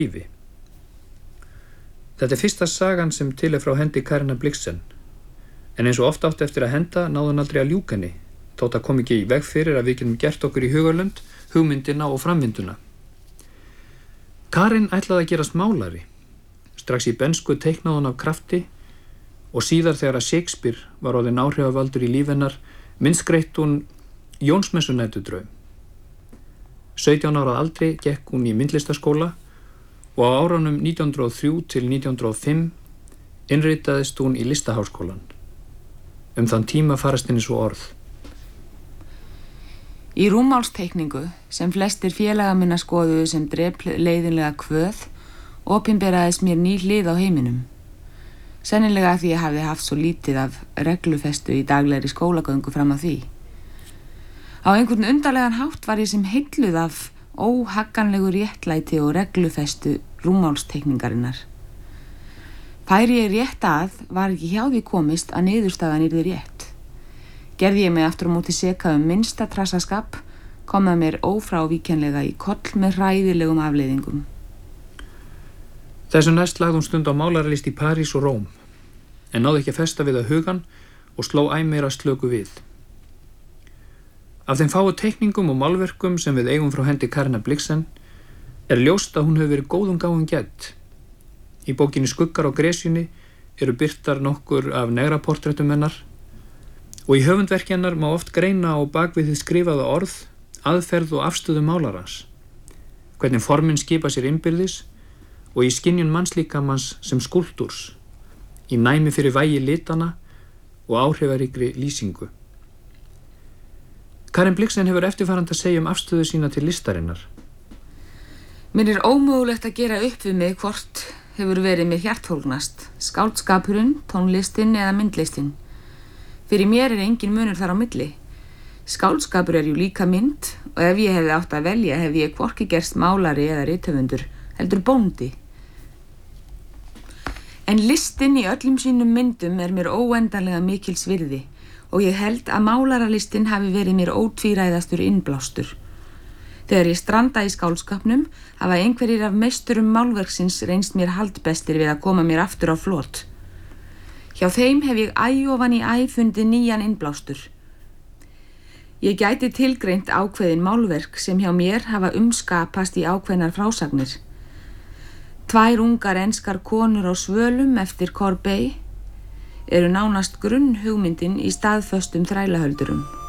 lífi. Þetta fyrsta sagan sem til frá hendi Karenar Blixen, en eins og oft átti eftir að henda náði hann aldrei að ljúka henni, þótt að kom ekki í veg fyrir að við getum gert okkur í hugarlund, hugmyndina og framvinduna. Karen ætlaði að gerast málari. Strax í bernsku teiknaði hún af krafti og síðar þegar að Shakespeare var orðinn áhrifavaldur í líf hennar, myndskreytt hún Jónsmessunætudraum. 17 ára að aldri gekk hún í myndlistaskóla og á árunum 1903 til 1905 innritaðist hún í listaháskólan. Þann tíma farast henni svo orð. Í rúmmálsteikningu, sem flestir félaga minna skoðuðu sem drepleiðinlega kvöð, opinberaðist mér ný hlið á heiminum. Sennilega því ég hafði haft svo lítið af reglufestu í daglegri skólagöngu fram að því. Á einhvern undarlegan hátt var ég sem heilluð af óhagganlegu réttlæti og reglufestu rúmmálsteikningarinnar. Færi ég rétt að, var ekki hjá því komist að niðurstaðan yrði rétt. Gerði ég mig aftur á móti seka minnsta trassaskap, kom það mér ófrávíkjanlega í koll með hræðilegum afleiðingum. Þessu næst lagði hún stund á málaralist í París og Róm, en náði ekki að festa við að hugan og sló æ meira slöku við. Af þeim fáu teikningum og málverkum sem við eigum frá hendi Karenar Blixen ljóst að hún hefur verið góðum gáfum gædd. Í bókinni Skuggar á gresjunni eru birtar nokkur af negraportrettum hennar og í höfundverki hennar má oft greina á bakvið hið skrifaða orð, aðferð og afstöðu málarans, hvernig formin skipa sér innbyrðis og í skynjun mannslíkamans sem skúlptúrs, í næmi fyrir vægi litana og áhrifaríkri lýsingu. Karen Blixen hefur eftirfarandi að segja afstöðu sína til listarinnar. Mér ómögulegt að gera upp við mig hvort hefur verið mér hjartfólgnast, skáldskapurinn, tónlistin eða myndlistin. Fyrir mér engin munur þar á milli. Skáldskapur jú líka mynd og ef ég hefði átt að velja hefði ég hvorki gerst málari eða rithöfundur, heldur bóndi. En listin í öllum sínum myndum mér óendanlega mikils virði og ég held að málaralistin hafi verið mér ótvíræðastur innblástur. Þegar ég stranda í skáldskapnum hafa einhverjir af meisturum málverksins reynst mér haldbestir við að koma mér aftur á flot. Hjá þeim hef ég ofan í fundið nýjan innblástur. Ég gæti tilgreint ákveðin málverk sem hjá mér hafa umskapast í ákveðnar frásagnir. 2 ungar enskar konur á svölum eftir Courbet eru nánast grunnhugmyndin í staðföstum þrælahöldurum.